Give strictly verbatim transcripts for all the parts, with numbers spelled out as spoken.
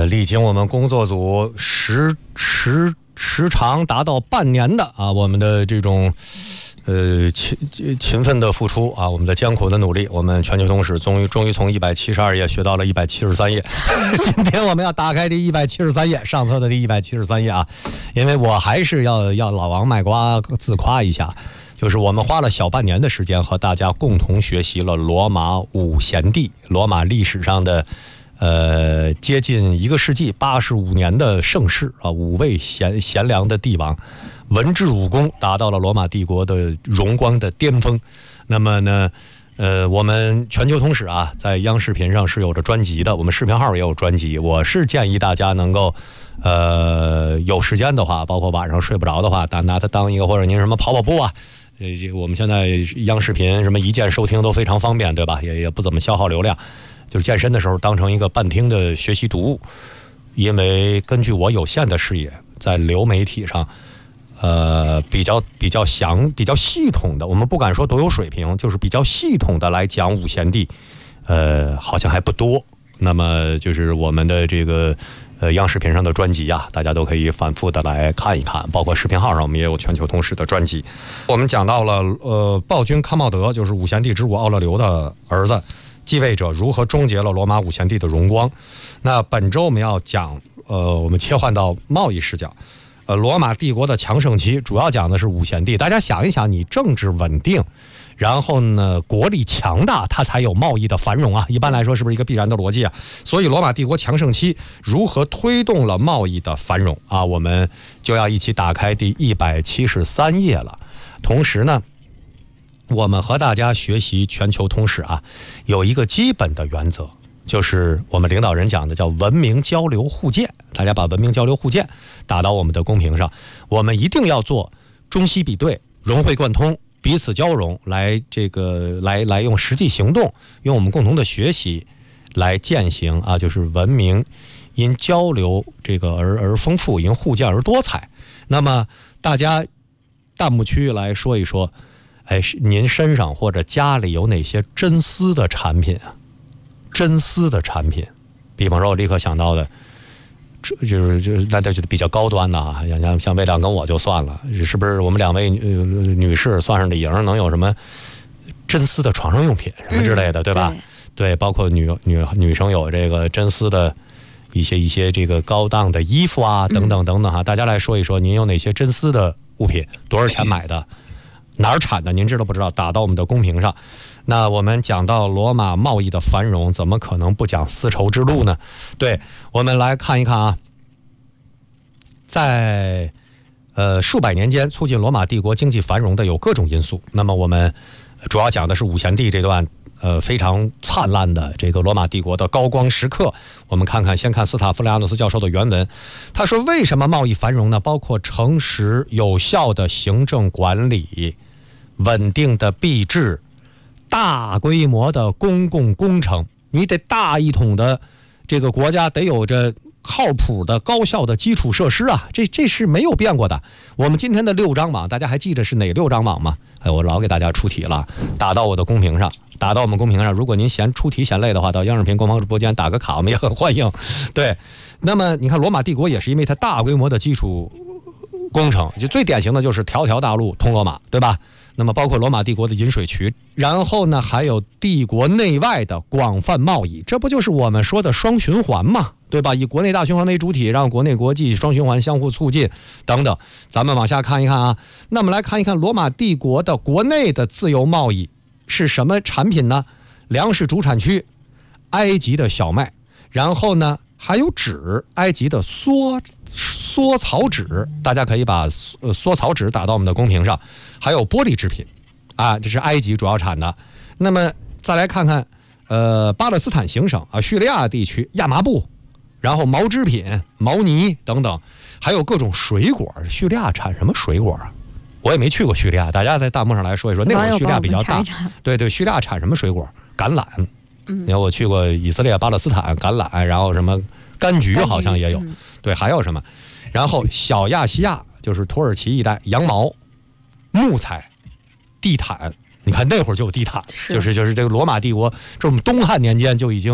呃，历经我们工作组时时时长达到半年的啊，我们的这种呃勤勤奋的付出啊，我们的艰苦的努力，我们全球通史终于终于从一百七十二页学到了一百七十三页。今天我们要打开第一百七十三页，上册的第一百七十三页啊，因为我还是要要老王卖瓜自夸一下。就是我们花了小半年的时间，和大家共同学习了罗马五贤帝，罗马历史上的呃接近一个世纪八十五年的盛世啊，五位贤贤良的帝王，文治武功达到了罗马帝国的荣光的巅峰。那么呢，呃，我们全球通史啊，在央视频上是有着专辑的，我们视频号也有专辑。我是建议大家能够。呃，有时间的话，包括晚上睡不着的话，拿拿它当一个，或者您什么跑跑步啊，呃，我们现在央视频什么一键收听都非常方便，对吧？也也不怎么消耗流量，就是健身的时候当成一个半听的学习读物。因为根据我有限的视野，在流媒体上，呃，比较比较详、比较系统的，我们不敢说多有水平，就是比较系统的来讲五贤帝，呃，好像还不多。那么就是我们的这个。呃，央视频上的专辑啊，大家都可以反复的来看一看，包括视频号上我们也有全球通史的专辑。我们讲到了呃，暴君康茂德就是五贤帝之五奥勒留的儿子，继位者如何终结了罗马五贤帝的荣光。那本周我们要讲，呃，我们切换到贸易视角，呃，罗马帝国的强盛期主要讲的是五贤帝。大家想一想，你政治稳定。然后呢，国力强大，它才有贸易的繁荣啊。一般来说，是不是一个必然的逻辑啊？所以，罗马帝国强盛期如何推动了贸易的繁荣啊？我们就要一起打开第一百七十三页了。同时呢，我们和大家学习全球通史啊，有一个基本的原则，就是我们领导人讲的叫文明交流互鉴。大家把文明交流互鉴打到我们的公屏上，我们一定要做中西比对，融会贯通。彼此交融，来这个来来用实际行动，用我们共同的学习来践行啊，就是文明因交流这个而而丰富，因互鉴而多彩。那么大家弹幕区来说一说，哎，您身上或者家里有哪些真丝的产品啊？真丝的产品，比方说我立刻想到的。就是就是那就比较高端的啊，像像像魏亮跟我就算了，是不是我们两位、呃、女士算上李莹能有什么真丝的床上用品什么之类的，嗯、对吧？对，对，包括女女女生有这个真丝的一些一些这个高档的衣服啊，等等等等哈、嗯，大家来说一说，您有哪些真丝的物品？多少钱买的？哪儿产的？您知道不知道？打到我们的公屏上。那我们讲到罗马贸易的繁荣，怎么可能不讲丝绸之路呢？对，我们来看一看啊，在呃数百年间促进罗马帝国经济繁荣的有各种因素。那么我们主要讲的是五贤帝这段呃非常灿烂的这个罗马帝国的高光时刻。我们看看，先看斯塔夫利亚诺斯教授的原文，他说为什么贸易繁荣呢？包括诚实有效的行政管理、稳定的币制、大规模的公共工程，你得大一统的这个国家得有着靠谱的高效的基础设施啊，这这是没有变过的。我们今天的六张网，大家还记得是哪六张网吗？哎，我老给大家出题了，打到我的公屏上，打到我们公屏上。如果您嫌出题嫌累的话，到央视频官方直播间打个卡，我们也很欢迎。对，那么你看罗马帝国也是因为它大规模的基础工程，就最典型的就是条条大路通罗马，对吧？那么包括罗马帝国的引水渠，然后呢还有帝国内外的广泛贸易，这不就是我们说的双循环嘛，对吧？以国内大循环为主体，让国内国际双循环相互促进等等。咱们往下看一看啊，那么来看一看罗马帝国的国内的自由贸易是什么产品呢？粮食主产区，埃及的小麦，然后呢还有纸，埃及的梭梭草纸，大家可以把呃梭草纸打到我们的公屏上，还有玻璃制品啊，这是埃及主要产的。那么再来看看呃巴勒斯坦行省啊，叙利亚地区亚麻布，然后毛织品、毛呢等等，还有各种水果。叙利亚产什么水果啊？我也没去过叙利亚，大家在弹幕上来说一说。那会儿叙利亚比较大，对对，叙利亚产什么水果？橄榄。嗯，你看我去过以色列、巴勒斯坦，橄榄，然后什么柑橘好像也有，嗯、对，还有什么？然后小亚细亚就是土耳其一带，羊毛、木材、地毯。你看那会儿就有地毯，是就是就是这个罗马帝国，这我们东汉年间就已经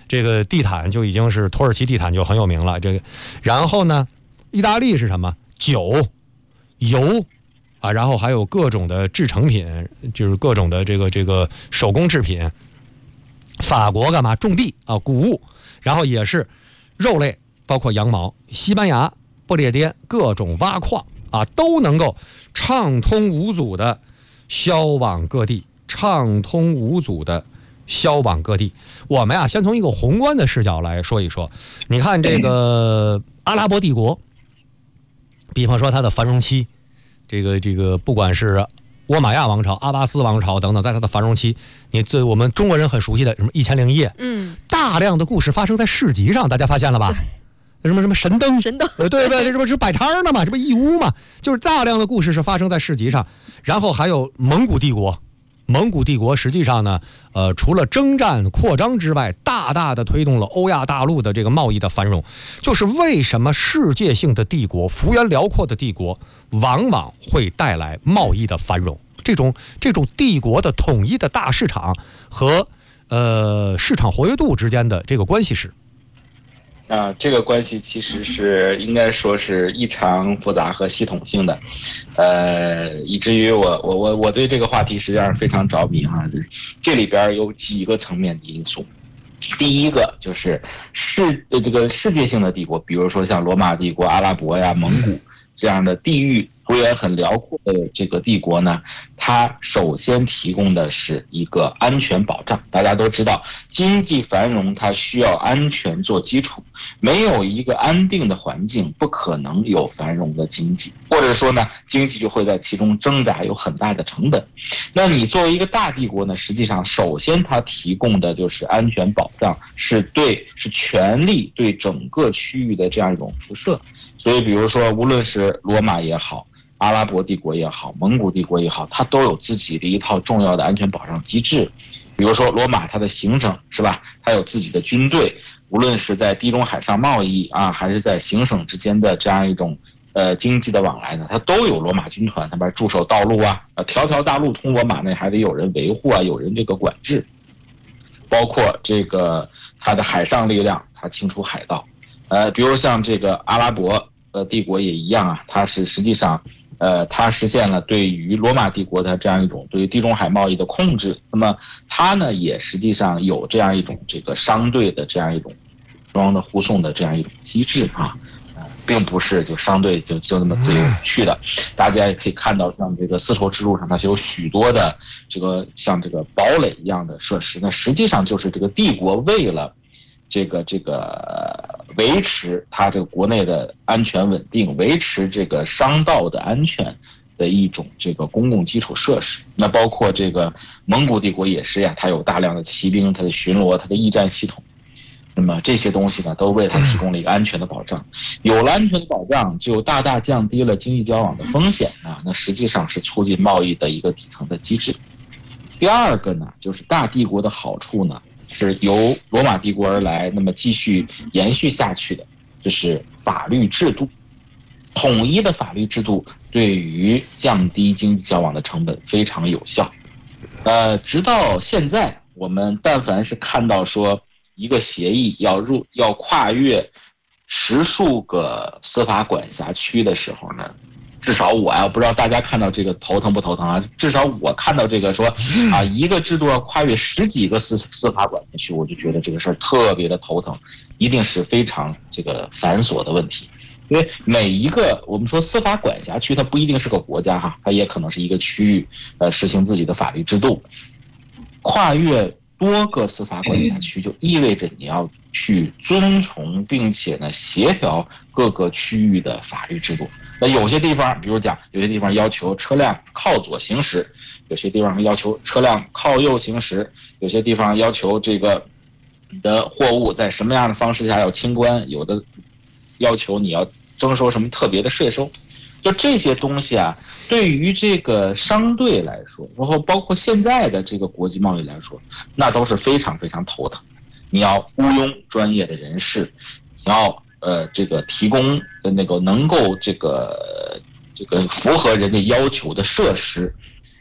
这个地毯就已经是土耳其地毯就很有名了。这个，然后呢，意大利是什么？酒、油啊，然后还有各种的制成品，就是各种的这个这个手工制品。法国干嘛？种地啊，谷物，然后也是肉类，包括羊毛。西班牙、不列颠各种挖矿啊，都能够畅通无阻的销往各地，畅通无阻的销往各地。我们啊，先从一个宏观的视角来说一说。你看这个阿拉伯帝国，比方说它的繁荣期，这个这个不管是倭马亚王朝、阿巴斯王朝等等，在它的繁荣期，你这我们中国人很熟悉的什么《一千零一夜》， 嗯， 大量的故事发生在市集上，大家发现了吧？什么什么神灯， 神灯， 对对对，这不是摆摊的嘛，这不义乌嘛，就是大量的故事是发生在市集上。然后还有蒙古帝国，蒙古帝国实际上呢，呃，除了征战扩张之外，大大的推动了欧亚大陆的这个贸易的繁荣。就是为什么世界性的帝国、幅员辽阔的帝国，往往会带来贸易的繁荣。这种这种帝国的统一的大市场和呃市场活跃度之间的这个关系是。 啊，这个关系其实是应该说是异常复杂和系统性的，呃，以至于我我我我对这个话题实际上非常着迷哈。这里边有几个层面的因素，第一个就是世这个世界性的帝国，比如说像罗马帝国、阿拉伯呀、蒙古这样的地域幅员很辽阔的这个帝国呢，它首先提供的是一个安全保障。大家都知道，经济繁荣它需要安全做基础，没有一个安定的环境，不可能有繁荣的经济，或者说呢，经济就会在其中挣扎，有很大的成本。那你作为一个大帝国呢，实际上首先它提供的就是安全保障，是对是全力对整个区域的这样一种辐射。所以比如说无论是罗马也好，阿拉伯帝国也好，蒙古帝国也好，它都有自己的一套重要的安全保障机制。比如说罗马它的行省是吧，它有自己的军队，无论是在地中海上贸易啊，还是在行省之间的这样一种呃经济的往来呢，它都有罗马军团那边驻守道路啊，呃条条大路通罗马，那还得有人维护啊，有人这个管制。包括这个它的海上力量，它清除海盗。呃，比如像这个阿拉伯呃帝国也一样啊，它是实际上。呃，它实现了对于罗马帝国的这样一种对于地中海贸易的控制，那么它呢也实际上有这样一种这个商队的这样一种装的护送的这样一种机制啊，呃，并不是就商队就就那么自由去的。大家也可以看到，像这个丝绸之路上，它是有许多的这个像这个堡垒一样的设施，那实际上就是这个帝国为了这个这个维持它这个国内的安全稳定，维持这个商道的安全的一种这个公共基础设施。那包括这个蒙古帝国也是呀，它有大量的骑兵，它的巡逻，它的驿站系统。那么这些东西呢，都为它提供了一个安全的保障。有了安全的保障，就大大降低了经济交往的风险啊，那实际上是促进贸易的一个底层的机制。第二个呢，就是大帝国的好处呢，是由罗马帝国而来，那么继续延续下去的，就是法律制度。统一的法律制度对于降低经济交往的成本非常有效。呃，直到现在，我们但凡是看到说一个协议要入要跨越十数个司法管辖区的时候呢，至少我呀、啊，不知道大家看到这个头疼不头疼啊？至少我看到这个说啊，一个制度要跨越十几个司司法管辖区，我就觉得这个事儿特别的头疼，一定是非常这个繁琐的问题。因为每一个我们说司法管辖区，它不一定是个国家哈，它也可能是一个区域，呃，实行自己的法律制度。跨越多个司法管辖区，就意味着你要去遵从并且呢协调各个区域的法律制度。那有些地方，比如讲，有些地方要求车辆靠左行驶，有些地方要求车辆靠右行驶，有些地方要求这个你的货物在什么样的方式下要清关，有的要求你要征收什么特别的税收。就这些东西啊，对于这个商队来说，然后包括现在的这个国际贸易来说，那都是非常非常头疼。你要雇佣专业的人士，你要呃这个提供的那个能够这个这个符合人家要求的设施，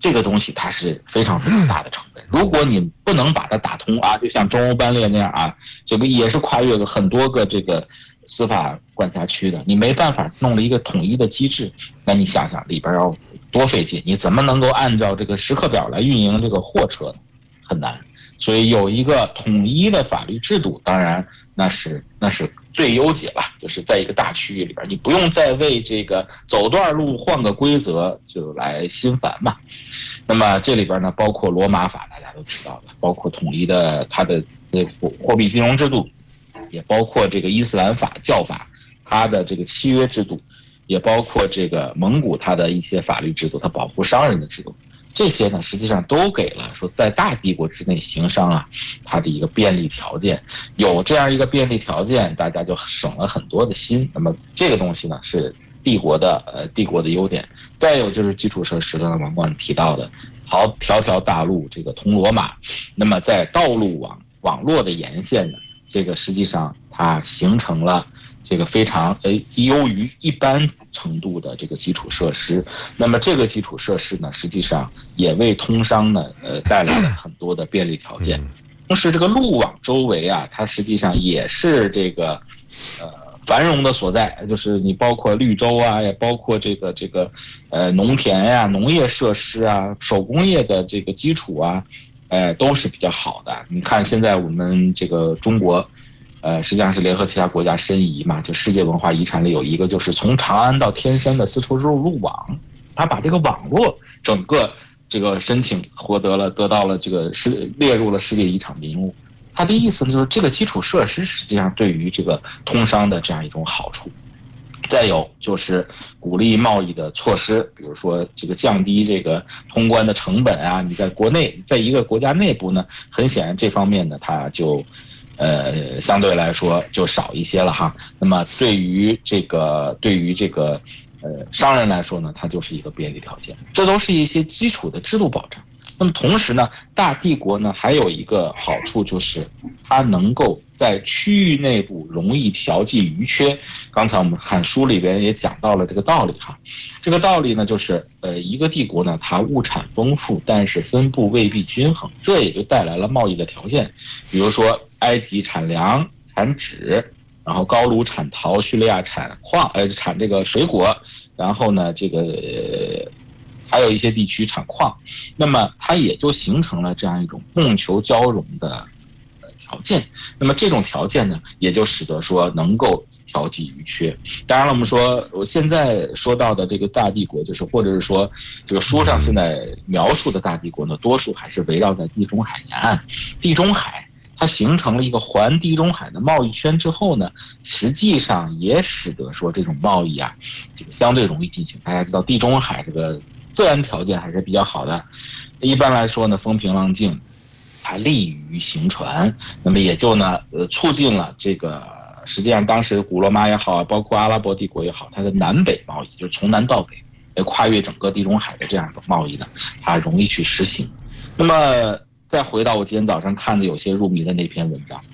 这个东西它是非常非常大的成本。如果你不能把它打通啊，就像中欧班列那样啊，这个也是跨越了很多个这个司法管辖区的，你没办法弄了一个统一的机制，那你想想里边要多费劲，你怎么能够按照这个时刻表来运营这个货车呢？很难。所以有一个统一的法律制度，当然那是那是最优解了，就是在一个大区域里边，你不用再为这个走段路换个规则就来心烦嘛。那么这里边呢，包括罗马法，大家都知道的，包括统一的它的货币金融制度，也包括这个伊斯兰法教法它的这个契约制度，也包括这个蒙古它的一些法律制度，它保护商人的制度。这些呢，实际上都给了说在大帝国之内行商啊，它的一个便利条件。有这样一个便利条件，大家就省了很多的心。那么这个东西呢，是帝国的呃帝国的优点。再有就是基础设施的王冠提到的，好条条大路这个通罗马。那么在道路网网络的沿线呢，这个实际上它形成了这个非常呃优于一般程度的这个基础设施。那么这个基础设施呢，实际上也为通商呢呃带来了很多的便利条件。同时这个路网周围啊，它实际上也是这个呃繁荣的所在，就是你包括绿洲啊，也包括这个这个呃农田呀、农业设施啊、手工业的这个基础啊，呃都是比较好的。你看现在我们这个中国呃，实际上是联合其他国家申遗嘛，就世界文化遗产里有一个，就是从长安到天山的丝绸之路路网，他把这个网络整个这个申请获得了，得到了这个是列入了世界遗产名录。他的意思呢，就是这个基础设施实际上对于这个通商的这样一种好处。再有就是鼓励贸易的措施，比如说这个降低这个通关的成本啊，你在国内，在一个国家内部呢，很显然这方面呢，它就呃，相对来说就少一些了哈。那么对于这个对于这个呃商人来说呢，它就是一个便利条件，这都是一些基础的制度保障。那么同时呢，大帝国呢还有一个好处，就是它能够在区域内部容易调剂余缺。刚才我们看书里边也讲到了这个道理哈。这个道理呢，就是呃一个帝国呢，它物产丰富，但是分布未必均衡，这也就带来了贸易的条件。比如说埃及产粮、产纸，然后高卢产陶，叙利亚产矿，呃产这个水果，然后呢这个。呃还有一些地区产矿，那么它也就形成了这样一种供求交融的条件。那么这种条件呢，也就使得说能够调剂余缺。当然了，我们说我现在说到的这个大帝国，就是或者是说这个书上现在描述的大帝国呢，多数还是围绕在地中海沿岸。地中海它形成了一个环地中海的贸易圈之后呢，实际上也使得说这种贸易啊，这个相对容易进行。大家知道地中海这个自然条件还是比较好的，一般来说呢，风平浪静，它利于行船，那么也就呢，呃，促进了这个。实际上，当时古罗马也好，包括阿拉伯帝国也好，它的南北贸易，就是从南到北，跨越整个地中海的这样一种贸易呢，它容易去实行。那么，再回到我今天早上看的有些入迷的那篇文章，